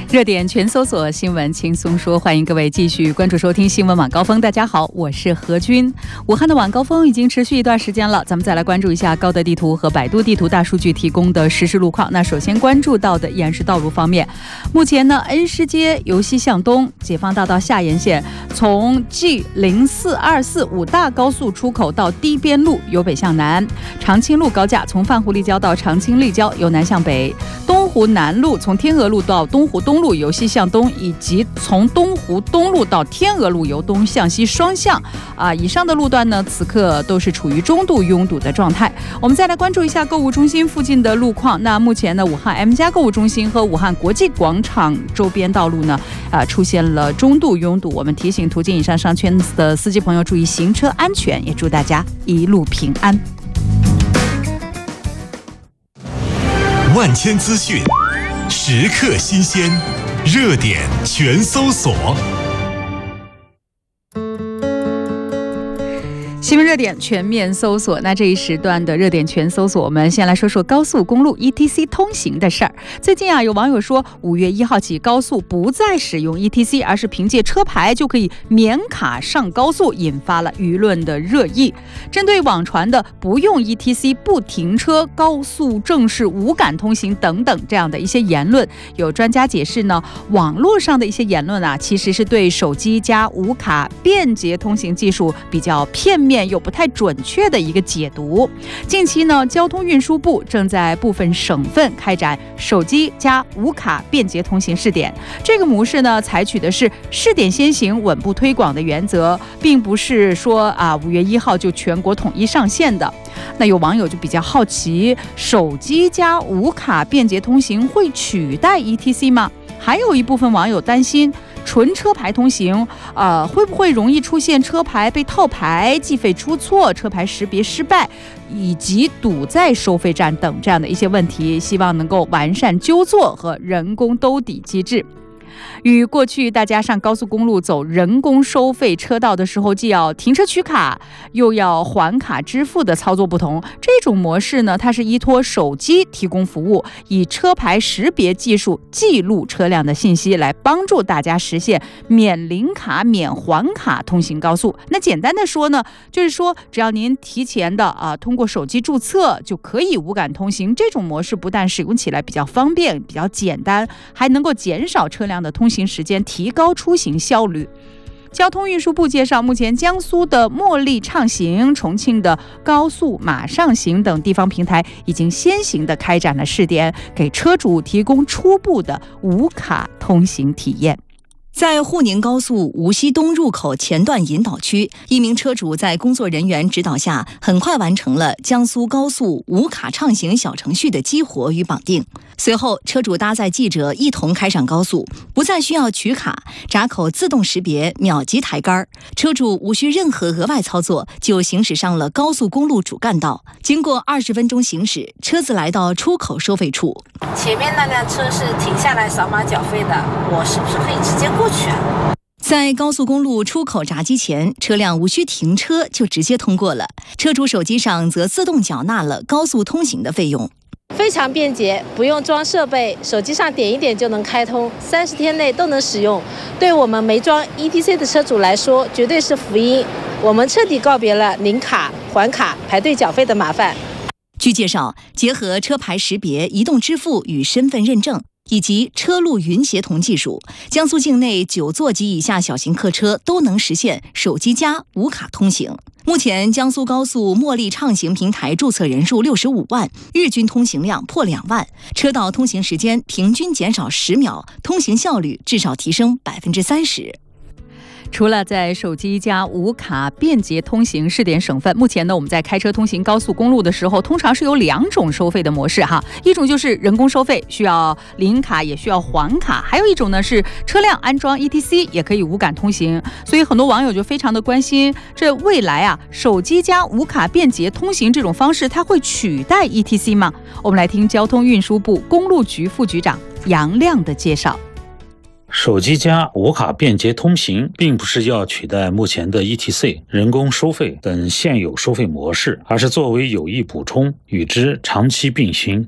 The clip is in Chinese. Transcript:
热点全搜索，新闻轻松说，欢迎各位继续关注收听新闻晚高峰。大家好，我是何军。武汉的晚高峰已经持续一段时间了，咱们再来关注一下高德地图和百度地图大数据提供的实时路况。那首先关注到的依然是道路方面，目前呢，恩施街由西向东，解放大道下沿线从 G0424 五大高速出口到堤边路由北向南，长青路高架从泛湖立交到长青立交由南向北，东湖南路从天鹅路到东湖东路由西向东，以及从东湖东路到天鹅路由东向西双向以上的路段呢，此刻都是处于中度拥堵的状态。我们再来关注一下购物中心附近的路况。那目前呢，武汉 M+ 购物中心和武汉国际广场周边道路呢，出现了中度拥堵。我们提醒途经以上商圈的司机朋友注意行车安全，也祝大家一路平安。 万千资讯，时刻新鲜，热点全搜索。 新闻热点全面搜索，那这一时段的热点全搜索，我们先来说说高速公路 ETC 通行的事儿。最近有网友说，5月1号起高速不再使用 ETC， 而是凭借车牌就可以免卡上高速，引发了舆论的热议。针对网传的不用 ETC 不停车、高速正式无感通行等等这样的一些言论，有专家解释呢，网络上的一些言论其实是对手机加无卡便捷通行技术比较片面又不太准确的一个解读。近期呢，交通运输部正在部分省份开展手机加无卡便捷通行试点。这个模式呢，采取的是试点先行、稳步推广的原则，并不是说5月1号就全国统一上线的。那有网友就比较好奇，手机加无卡便捷通行会取代 ETC 吗？还有一部分网友担心，纯车牌通行会不会容易出现车牌被套牌、计费出错、车牌识别失败，以及堵在收费站等这样的一些问题，希望能够完善纠错和人工兜底机制。与过去大家上高速公路走人工收费车道的时候，既要停车取卡又要还卡支付的操作不同，这种模式呢，它是依托手机提供服务，以车牌识别技术记录车辆的信息，来帮助大家实现免领卡免还卡通行高速。那简单的说呢，就是说只要您提前的通过手机注册就可以无感通行。这种模式不但使用起来比较方便比较简单，还能够减少车辆的通行时间，提高出行效率。交通运输部介绍，目前江苏的茉莉畅行、重庆的高速马上行等地方平台已经先行的开展了试点，给车主提供初步的无卡通行体验。 在沪宁高速无锡东入口前段引导区，一名车主在工作人员指导下，很快完成了江苏高速无卡畅行小程序的激活与绑定。随后，车主搭载记者一同开上高速，不再需要取卡，闸口自动识别，秒级抬杆，车主无需任何额外操作，就行驶上了高速公路主干道。经过20分钟行驶，车子来到出口收费处。 前面那辆车是停下来扫码缴费的，我是不是可以直接过去啊？ 在高速公路出口闸机前，车辆无需停车就直接通过了，车主手机上则自动缴纳了高速通行的费用。 非常便捷，不用装设备，手机上点一点就能开通，30天内都能使用。对我们没装 ETC 的车主来说，绝对是福音。我们彻底告别了领卡、还卡、排队缴费的麻烦。 据介绍，结合车牌识别、移动支付与身份认证，以及车路云协同技术，江苏境内9座及以下小型客车都能实现手机加无卡通行。目前，江苏高速茉莉畅行平台注册人数65万，日均通行量破2万，车道通行时间平均减少10秒，通行效率至少提升30%。 除了在手机加无卡便捷通行试点省份，目前呢，我们在开车通行高速公路的时候，通常是有2种收费的模式哈。一种就是人工收费，需要领卡也需要还卡；还有一种呢是车辆安装 ETC 也可以无感通行。所以很多网友就非常的关心，这未来手机加无卡便捷通行这种方式，它会取代 ETC 吗？我们来听交通运输部公路局副局长杨亮的介绍。 手机加无卡便捷通行并不是要取代目前的 ETC、人工收费等现有收费模式，而是作为有益补充，与之长期并行。